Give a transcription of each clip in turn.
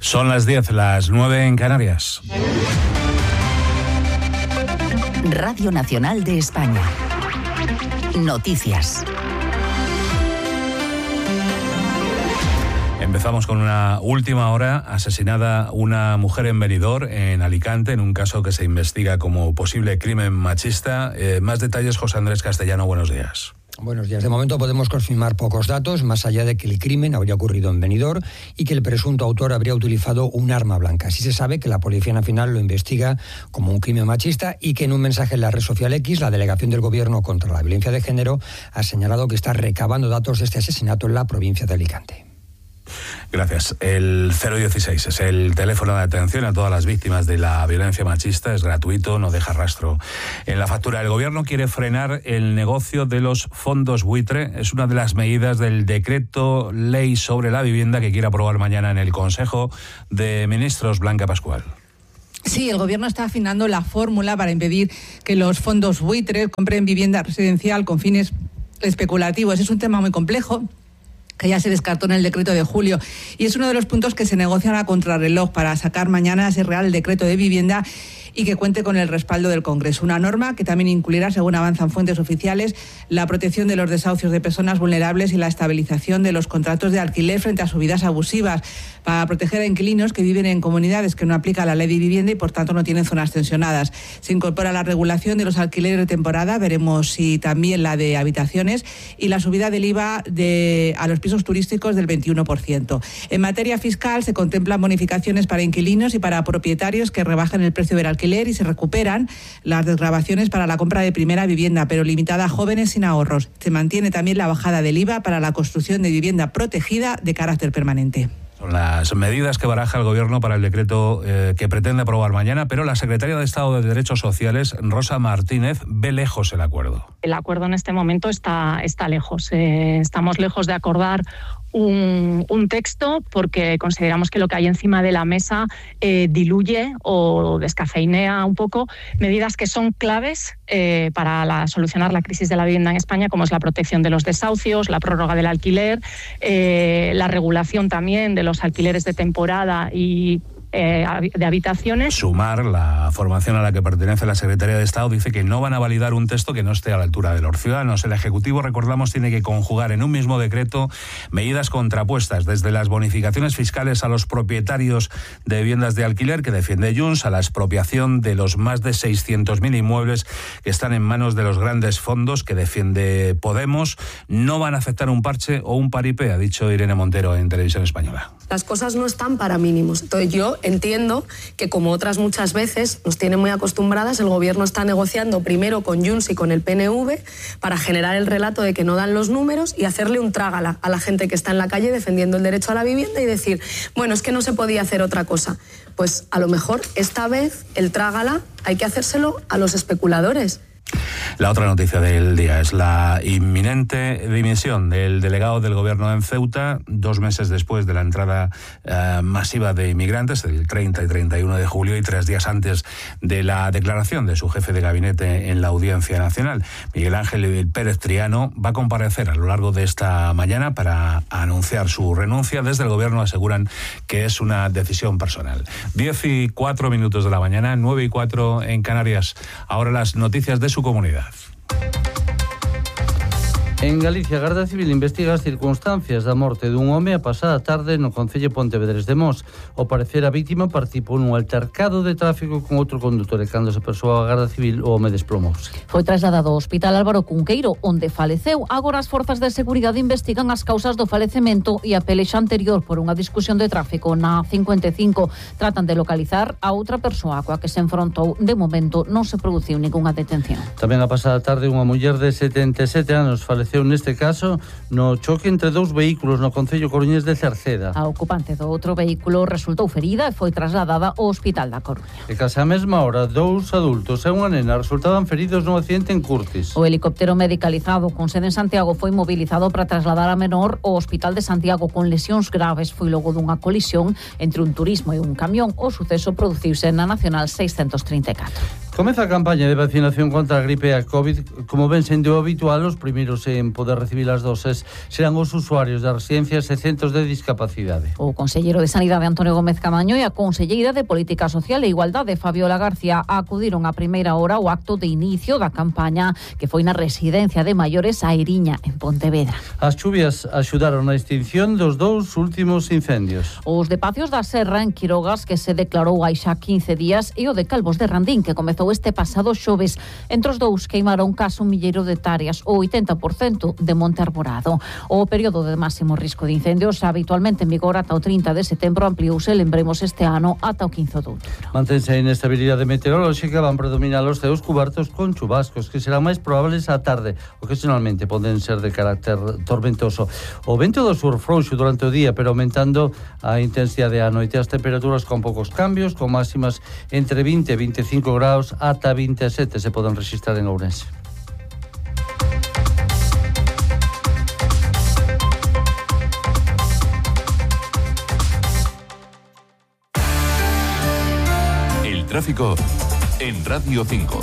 Son las 10, las 9 en Canarias. Radio Nacional de España. Noticias. Empezamos con una última hora. Asesinada una mujer en Benidorm, en Alicante, en un caso que se investiga como posible crimen machista. Más detalles, José Andrés Castellano, buenos días. Buenos días. De momento podemos confirmar pocos datos, más allá de que el crimen habría ocurrido en Benidorm y que el presunto autor habría utilizado un arma blanca. Sí se sabe que la Policía Nacional lo investiga como un crimen machista y que en un mensaje en la red social X, la Delegación del Gobierno contra la Violencia de Género ha señalado que está recabando datos de este asesinato en la provincia de Alicante. Gracias. El 016 es el teléfono de atención a todas las víctimas de la violencia machista. Es gratuito, no deja rastro en la factura. El Gobierno quiere frenar el negocio de los fondos buitre. Es una de las medidas del decreto ley sobre la vivienda que quiere aprobar mañana en el Consejo de Ministros. Blanca Pascual. Sí, el Gobierno está afinando la fórmula para impedir que los fondos buitre compren vivienda residencial con fines especulativos. Es un tema muy complejo, que ya se descartó en el decreto de julio, y es uno de los puntos que se negocian a contrarreloj para sacar mañana ese Real Decreto de Vivienda y que cuente con el respaldo del Congreso. Una norma que también incluirá, según avanzan fuentes oficiales, la protección de los desahucios de personas vulnerables y la estabilización de los contratos de alquiler frente a subidas abusivas, para proteger a inquilinos que viven en comunidades que no aplica la ley de vivienda y por tanto no tienen zonas tensionadas. Se incorpora la regulación de los alquileres de temporada, veremos si también la de habitaciones, y la subida del IVA a los pisos turísticos del 21%. En materia fiscal se contemplan bonificaciones para inquilinos y para propietarios que rebajan el precio del alquiler, y se recuperan las desgravaciones para la compra de primera vivienda, pero limitada a jóvenes sin ahorros. Se mantiene también la bajada del IVA para la construcción de vivienda protegida de carácter permanente. Son las medidas que baraja el Gobierno para el decreto que pretende aprobar mañana, pero la secretaria de Estado de Derechos Sociales, Rosa Martínez, ve lejos el acuerdo. El acuerdo en este momento está lejos. Estamos lejos de acordar un texto porque consideramos que lo que hay encima de la mesa diluye o descafeinea un poco medidas que son claves para solucionar la crisis de la vivienda en España, como es la protección de los desahucios, la prórroga del alquiler, la regulación también de los alquileres de temporada y de habitaciones. Sumar, la formación a la que pertenece la Secretaría de Estado, dice que no van a validar un texto que no esté a la altura de los ciudadanos. El Ejecutivo, recordamos, tiene que conjugar en un mismo decreto medidas contrapuestas, desde las bonificaciones fiscales a los propietarios de viviendas de alquiler, que defiende Junts, a la expropiación de los más de 600.000 inmuebles que están en manos de los grandes fondos, que defiende Podemos. No van a aceptar un parche o un paripé, ha dicho Irene Montero en Televisión Española. Las cosas no están para mínimos. Entonces yo entiendo que, como otras muchas veces nos tiene muy acostumbradas, el Gobierno está negociando primero con Junts y con el PNV para generar el relato de que no dan los números y hacerle un trágala a la gente que está en la calle defendiendo el derecho a la vivienda y decir, bueno, es que no se podía hacer otra cosa. Pues a lo mejor esta vez el trágala hay que hacérselo a los especuladores. La otra noticia del día es la inminente dimisión del delegado del Gobierno en Ceuta, 2 meses después de la entrada masiva de inmigrantes, el 30 y 31 de julio, y 3 días antes de la declaración de su jefe de gabinete en la Audiencia Nacional. Miguel Ángel Pérez Triano va a comparecer a lo largo de esta mañana para anunciar su renuncia. Desde el Gobierno aseguran que es una decisión personal. 10:04 de la mañana, 9:04 en Canarias. Ahora las noticias de su comunidad. En Galicia, a Garda Civil investiga as circunstancias da morte dun home a pasada tarde no concello Pontevedrés de Mos. Ao parecer, a vítima participou nun altercado de tráfico con outro condutor e cando se persoou a Garda Civil, o home desplomouse. Foi trasladado ao Hospital Álvaro Cunqueiro, onde faleceu. Agora as forzas de seguridade investigan as causas do falecemento e a pelexa anterior por unha discusión de tráfico na 55. Tratan de localizar a outra persoa coa que se enfrontou. De momento non se produciu ningunha detención. Tamén a pasada tarde unha muller de 77 anos faleceu neste caso no choque entre 2 vehículos no concello coruñés de Cerceda. A ocupante do outro vehículo resultou ferida e foi trasladada ao Hospital da Coruña. E case á mesma hora, 2 adultos e unha nena resultaban feridos no accidente en Curtis. O helicóptero medicalizado con sede en Santiago foi mobilizado para trasladar a menor ao Hospital de Santiago con lesións graves. Foi logo dunha colisión entre un turismo e un camión. O suceso produciuse na Nacional 634. Comeza a campaña de vacinación contra a gripe e a COVID. Como ven sendo habitual, os primeiros en poder recibir as doses serán os usuarios das residencias e centros de discapacidade. O conselleiro de Sanidade Antonio Gómez Camaño e a conselleira de Política Social e Igualdade Fabiola García acudiron a primeira hora ao acto de inicio da campaña que foi na residencia de maiores a Iriña, en Pontevedra. As chuvias axudaron na extinción dos 2 últimos incendios. Os de Pacios da Serra, en Quirogas, que se declarou hai xa 15 días, e o de Calvos de Randín, que comezou este pasado xoves. Entre os dous queimaron case 1 milleiro de hectáreas, o 80% de monte arborado. O período de máximo risco de incendios, habitualmente en vigor ata o 30 de setembro, ampliouse, lembremos, este ano ata o 15 de outubro. Mantense a inestabilidade meteorolóxica, van predominar os ceos cubertos con chubascos, que serán máis probables á tarde, ocasionalmente poden ser de carácter tormentoso. O vento do sur frouxo durante o día, pero aumentando a intensidade á noite. As temperaturas con poucos cambios, con máximas entre 20 e 25 graus, ata 27 se poden registrar en Ourense. El tráfico en Radio 5.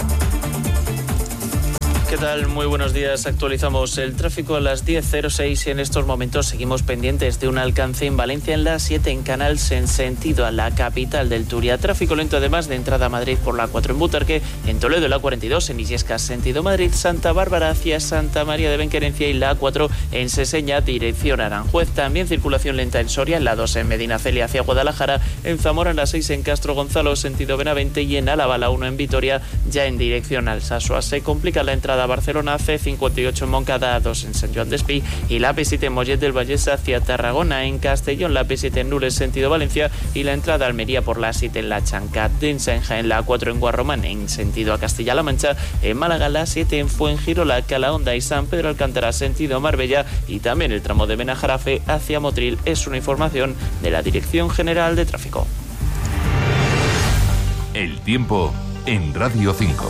¿Qué tal? Muy buenos días. Actualizamos el tráfico a las 10:06 y en estos momentos seguimos pendientes de un alcance en Valencia en la 7 en Canals en sentido a la capital del Turia. Tráfico lento además de entrada a Madrid por la 4 en Butarque, en Toledo la 42 en Illescas sentido Madrid, Santa Bárbara hacia Santa María de Benquerencia y la 4 en Seseña dirección Aranjuez. También circulación lenta en Soria, en la 2 en Medinaceli hacia Guadalajara, en Zamora en la 6 en Castro Gonzalo sentido Benavente y en Álava la 1 en Vitoria ya en dirección Alsasua. Se complica la entrada a Barcelona, C58 en Moncada, 2 en Sant Joan d'Espí y la P7 en Mollet del Vallès hacia Tarragona, en Castellón la P7 en Nules sentido Valencia y la entrada a Almería por la 7 en la Chanca, densa en Jaén la 4 en Guarromán en sentido a Castilla-La Mancha, en Málaga la 7 en Fuengirola, Calahonda y San Pedro Alcántara sentido Marbella y también el tramo de Benajarafe hacia Motril. Es una información de la Dirección General de Tráfico. El tiempo en Radio 5.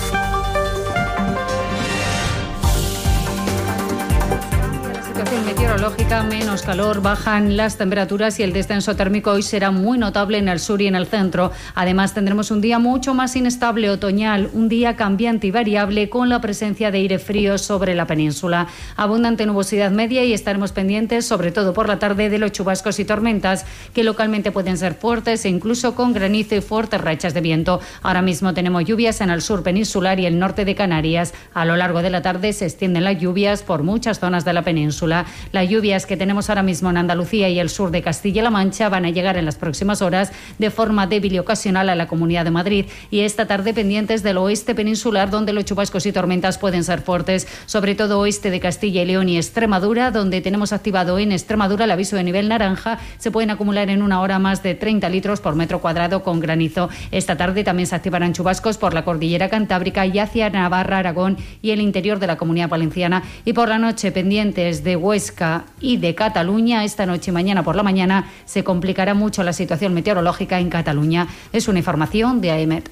Meteorológica, menos calor, bajan las temperaturas y el descenso térmico hoy será muy notable en el sur y en el centro. Además tendremos un día mucho más inestable otoñal, un día cambiante y variable con la presencia de aire frío sobre la península. Abundante nubosidad media y estaremos pendientes, sobre todo por la tarde, de los chubascos y tormentas que localmente pueden ser fuertes e incluso con granizo y fuertes rachas de viento. Ahora mismo tenemos lluvias en el sur peninsular y el norte de Canarias. A lo largo de la tarde se extienden las lluvias por muchas zonas de la península. Las lluvias que tenemos ahora mismo en Andalucía y el sur de Castilla-La Mancha van a llegar en las próximas horas de forma débil y ocasional a la Comunidad de Madrid y esta tarde pendientes del oeste peninsular donde los chubascos y tormentas pueden ser fuertes, sobre todo oeste de Castilla y León y Extremadura, donde tenemos activado en Extremadura el aviso de nivel naranja. Se pueden acumular en una hora más de 30 litros por metro cuadrado con granizo. Esta tarde también se activarán chubascos por la cordillera cantábrica y hacia Navarra, Aragón y el interior de la Comunidad Valenciana. Y por la noche pendientes de Huesca y de Cataluña. Esta noche y mañana por la mañana se complicará mucho la situación meteorológica en Cataluña. Es una información de AEMET.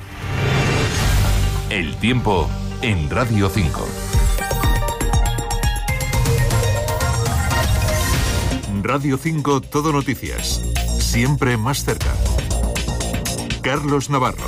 El tiempo en Radio 5. Radio 5 Todo Noticias. Siempre más cerca. Carlos Navarro.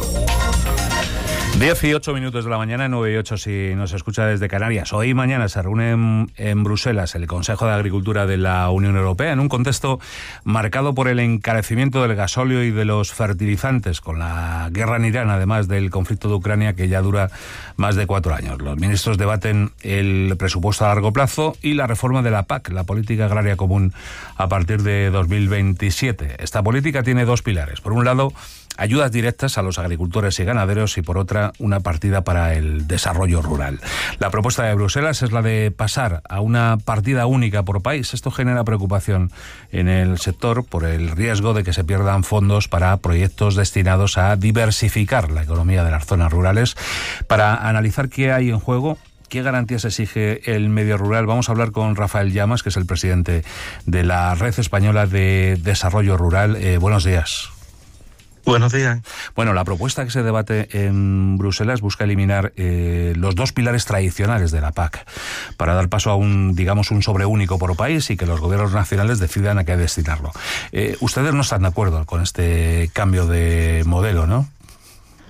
18 minutos de la mañana, 9:08 si nos escucha desde Canarias. Hoy y mañana se reúne en Bruselas el Consejo de Agricultura de la Unión Europea en un contexto marcado por el encarecimiento del gasóleo y de los fertilizantes, con la guerra en Irán, además del conflicto de Ucrania que ya dura más de 4 años. Los ministros debaten el presupuesto a largo plazo y la reforma de la PAC, la Política Agraria Común, a partir de 2027. Esta política tiene 2 pilares. Por un lado, ayudas directas a los agricultores y ganaderos y por otra una partida para el desarrollo rural. La propuesta de Bruselas es la de pasar a una partida única por país. Esto genera preocupación en el sector por el riesgo de que se pierdan fondos para proyectos destinados a diversificar la economía de las zonas rurales. Para analizar qué hay en juego, ¿qué garantías exige el medio rural? Vamos a hablar con Rafael Llamas, que es el presidente de la Red Española de Desarrollo Rural. Buenos días. Buenos días. Bueno, la propuesta que se debate en Bruselas busca eliminar los 2 pilares tradicionales de la PAC para dar paso a un sobre único por país y que los gobiernos nacionales decidan a qué destinarlo. Ustedes no están de acuerdo con este cambio de modelo, ¿no?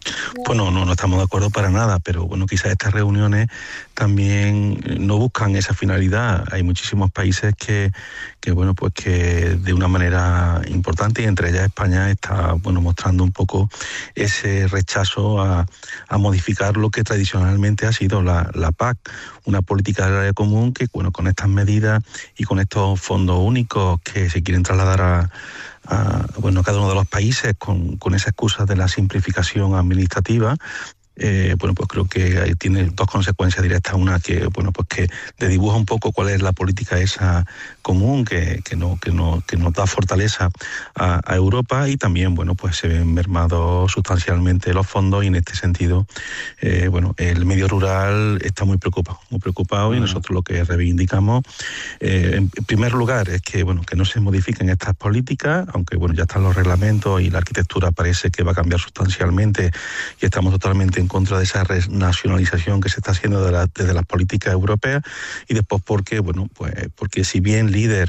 Pues no estamos de acuerdo para nada, pero bueno, quizás estas reuniones también no buscan esa finalidad. Hay muchísimos países que bueno, pues que de una manera importante, y entre ellas España, está bueno mostrando un poco ese rechazo a modificar lo que tradicionalmente ha sido la PAC, una política agraria común que bueno, con estas medidas y con estos fondos únicos que se quieren trasladar a cada uno de los países con esa excusa de la simplificación administrativa, bueno, pues creo que tiene dos consecuencias directas. Una, que bueno, pues que dibuja un poco cuál es la política esa común que nos da fortaleza a Europa, y también bueno, pues se ven mermados sustancialmente los fondos, y en este sentido bueno, el medio rural está muy preocupado, y nosotros lo que reivindicamos en primer lugar es que bueno, que no se modifiquen estas políticas, aunque bueno, ya están los reglamentos y la arquitectura parece que va a cambiar sustancialmente, y estamos totalmente en contra de esa renacionalización que se está haciendo desde las políticas europeas. Y después porque si bien LEADER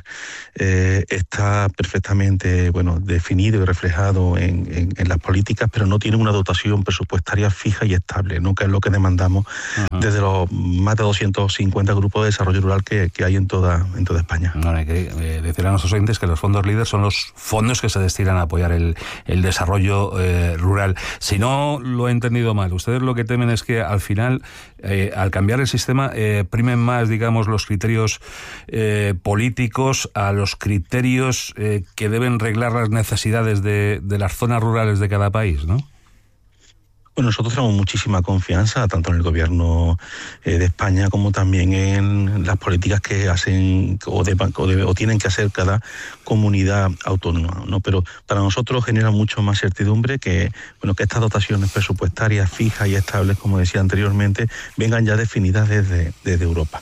está perfectamente bueno, definido y reflejado en las políticas, pero no tiene una dotación presupuestaria fija y estable, ¿no? Que es lo que demandamos desde los más de 250 grupos de desarrollo rural que hay en toda España. Bueno, hay que decir a nuestros oyentes que los fondos LEADER son los fondos que se destinan a apoyar el desarrollo rural. Si no lo he entendido mal, ustedes lo que temen es que al final, al cambiar el sistema, primen más, digamos, los criterios políticos a los criterios que deben reglar las necesidades de las zonas rurales de cada país, ¿no? Bueno, nosotros tenemos muchísima confianza tanto en el gobierno de España como también en las políticas que hacen o tienen que hacer cada comunidad autónoma, ¿no? Pero para nosotros genera mucho más certidumbre que estas dotaciones presupuestarias fijas y estables, como decía anteriormente, vengan ya definidas desde Europa.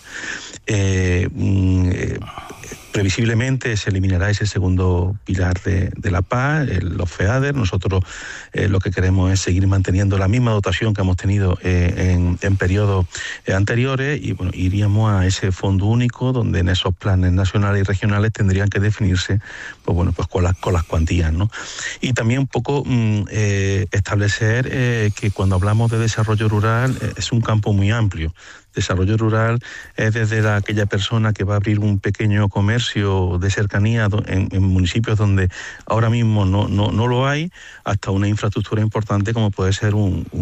Previsiblemente se eliminará ese segundo pilar de la PAC, los FEADER. Nosotros lo que queremos es seguir manteniendo la misma dotación que hemos tenido en periodos anteriores, y bueno, iríamos a ese fondo único donde en esos planes nacionales y regionales tendrían que definirse pues con las cuantías, ¿no? Y también un poco establecer que cuando hablamos de desarrollo rural es un campo muy amplio. Desarrollo rural es desde aquella persona que va a abrir un pequeño comercio de cercanía en municipios donde ahora mismo no lo hay, hasta una infraestructura importante como puede ser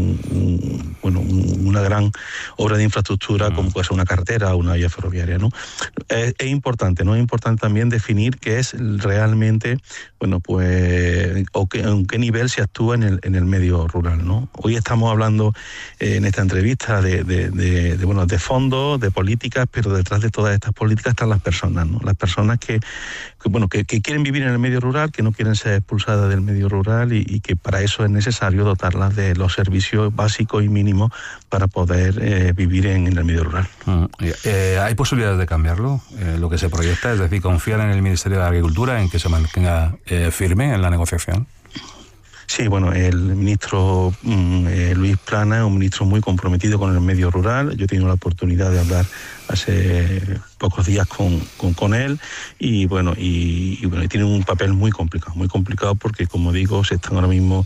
una gran obra de infraestructura, como puede ser una carretera o una vía ferroviaria, ¿no? Es importante, ¿no? Es importante también definir qué es realmente, en qué nivel se actúa en el medio rural, ¿no? Hoy estamos hablando en esta entrevista de fondos, de políticas, pero detrás de todas estas políticas están las personas, ¿no? Las personas que quieren vivir en el medio rural, que no quieren ser expulsadas del medio rural, y que para eso es necesario dotarlas de los servicios básicos y mínimos para poder vivir en el medio rural. ¿Hay posibilidades de cambiarlo? Lo que se proyecta, es decir, confiar en el Ministerio de Agricultura, en que se mantenga firme en la negociación. Sí, bueno, el ministro Luis Planas es un ministro muy comprometido con el medio rural. Yo he tenido la oportunidad de hablar hace pocos días con él, y tiene un papel muy complicado porque, como digo, se están ahora mismo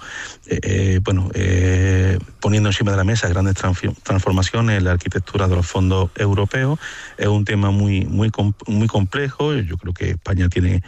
poniendo encima de la mesa grandes transformaciones en la arquitectura de los fondos europeos. Es un tema muy complejo. Yo creo que España tiene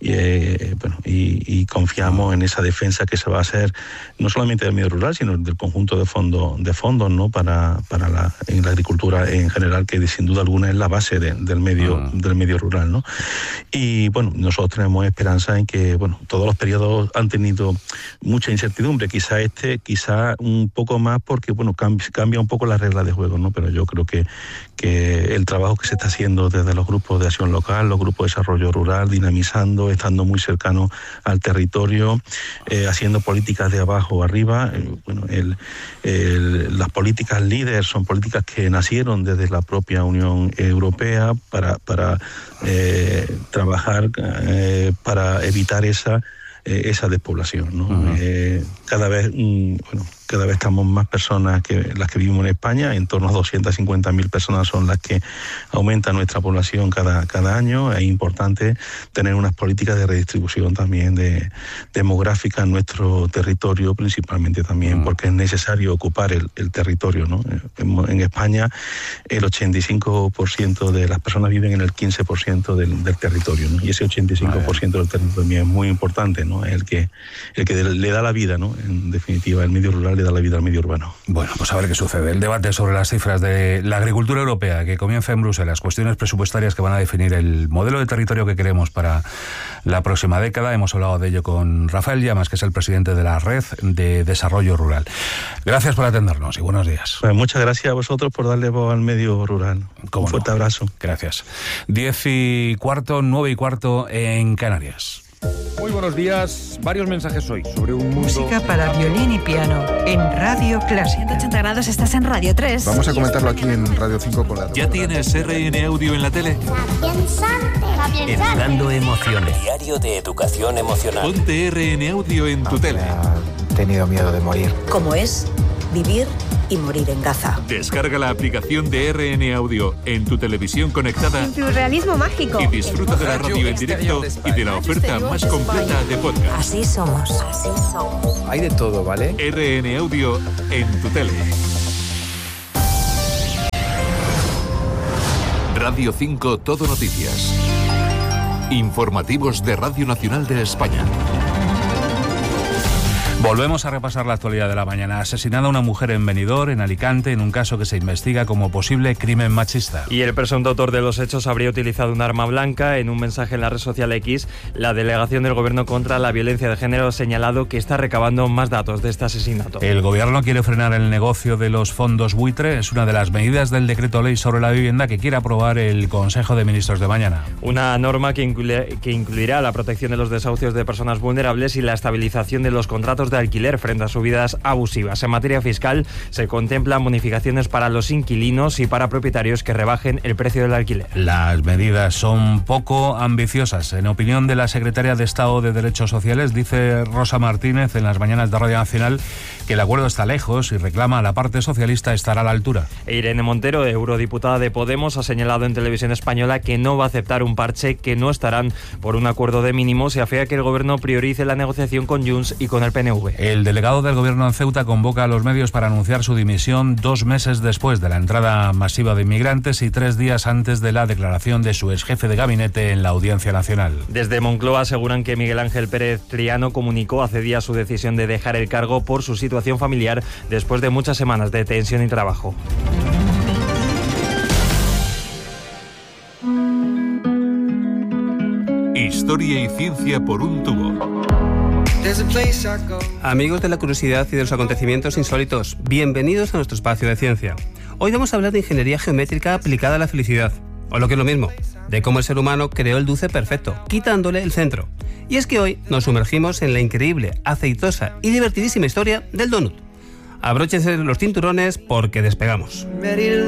y confiamos en esa defensa que se va a hacer no solamente del medio rural, sino del conjunto de fondos, ¿no? para la agricultura en general, que sin duda alguna es la base del medio rural, ¿no? Y bueno, nosotros tenemos esperanza en que todos los periodos han tenido mucha incertidumbre, quizá un poco más porque cambia un poco las reglas de juego, ¿no? Pero yo creo que el trabajo que se está haciendo desde los grupos de acción local, los grupos de desarrollo rural, dinamizando, estando muy cercano al territorio, haciendo políticas de abajo arriba. Las políticas LEADER son políticas que nacieron desde la propia Unión Europea para trabajar para evitar esa despoblación, ¿no? Cada vez cada vez estamos más personas que las que vivimos en España, en torno a 250.000 personas son las que aumenta nuestra población cada año. Es importante tener unas políticas de redistribución también demográfica en nuestro territorio, principalmente también porque es necesario ocupar el territorio, ¿no? En España el 85% de las personas viven en el 15% del territorio, ¿no? Y ese 85% del territorio también es muy importante, ¿no? El que le da la vida, ¿no? En definitiva, el medio rural le da la vida al medio urbano. Bueno, pues a ver qué sucede. El debate sobre las cifras de la agricultura europea que comienza en Bruselas, cuestiones presupuestarias que van a definir el modelo de territorio que queremos para la próxima década. Hemos hablado de ello con Rafael Llamas, que es el presidente de la Red de Desarrollo Rural. Gracias por atendernos y buenos días. Pues muchas gracias a vosotros por darle voz al medio rural. Un fuerte abrazo. Gracias. 10:15, 9:15 en Canarias. Muy buenos días. Varios mensajes hoy sobre un mundo... Música para violín y piano en Radio Clásica. 180 grados, estás en Radio 3. Vamos a comentarlo aquí en Radio 5 con la... ¿Ya tienes RN Audio en la tele? Educando emociones. Diario de educación emocional. Ponte RN Audio en tu tele. He tenido miedo de morir. ¿Cómo es vivir y morir en Gaza? Descarga la aplicación de RN Audio en tu televisión conectada. En tu realismo mágico. Y disfruta de la radio en directo y de la oferta más completa de podcast. Así somos. Hay de todo, ¿vale? RN Audio en tu tele. Radio 5 Todo Noticias. Informativos de Radio Nacional de España. Volvemos a repasar la actualidad de la mañana. Asesinada una mujer en Benidorm, en Alicante, en un caso que se investiga como posible crimen machista. Y el presunto autor de los hechos habría utilizado un arma blanca. En un mensaje en la red social X, la delegación del Gobierno contra la Violencia de Género ha señalado que está recabando más datos de este asesinato. El Gobierno quiere frenar el negocio de los fondos buitre. Es una de las medidas del decreto ley sobre la vivienda que quiere aprobar el Consejo de Ministros de mañana. Una norma que incluirá la protección de los desahucios de personas vulnerables y la estabilización de los contratos de alquiler frente a subidas abusivas. En materia fiscal se contemplan bonificaciones para los inquilinos y para propietarios que rebajen el precio del alquiler. Las medidas son poco ambiciosas. En opinión de la secretaria de Estado de Derechos Sociales, dice Rosa Martínez en las mañanas de Radio Nacional que el acuerdo está lejos y reclama a la parte socialista estar a la altura. Irene Montero, eurodiputada de Podemos, ha señalado en Televisión Española que no va a aceptar un parche, que no estarán por un acuerdo de mínimos y afea que el Gobierno priorice la negociación con Junts y con el PNV. El delegado del Gobierno en Ceuta convoca a los medios para anunciar su dimisión 2 meses después de la entrada masiva de inmigrantes y 3 días antes de la declaración de su exjefe de gabinete en la Audiencia Nacional. Desde Moncloa aseguran que Miguel Ángel Pérez Triano comunicó hace días su decisión de dejar el cargo por su situación familiar después de muchas semanas de tensión y trabajo. Historia y ciencia por un tubo. Amigos de la curiosidad y de los acontecimientos insólitos, bienvenidos a nuestro espacio de ciencia. Hoy vamos a hablar de ingeniería geométrica aplicada a la felicidad, o lo que es lo mismo, de cómo el ser humano creó el dulce perfecto, quitándole el centro. Y es que hoy nos sumergimos en la increíble, aceitosa y divertidísima historia del donut. Abróchense los cinturones porque despegamos.